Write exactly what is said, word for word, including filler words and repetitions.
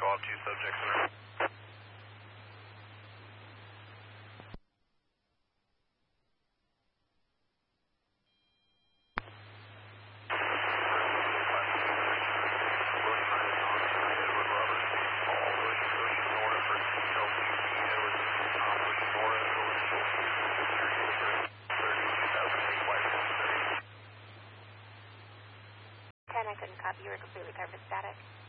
call, two subjects in a ten, I couldn't copy. You were completely covered static.